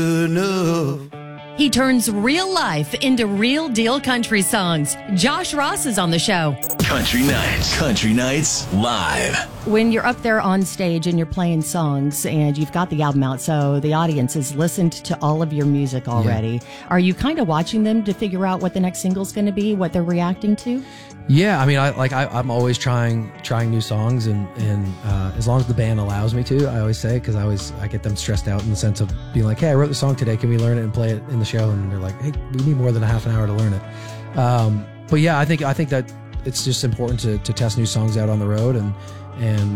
enough. He turns real life into real deal country songs. Josh Ross is on the show. Country Nights Live. When you're up there on stage and you're playing songs and you've got the album out, so the audience has listened to all of your music already, Are you kind of watching them to figure out what the next single's going to be, what they're reacting to? Yeah, I mean, I'm always trying new songs, and as long as the band allows me to, I always say, because I get them stressed out in the sense of being like, hey, I wrote the song today, can we learn it and play it in the show? And they're like, hey, we need more than a half an hour to learn it. But yeah, I think that it's just important to test new songs out on the road, and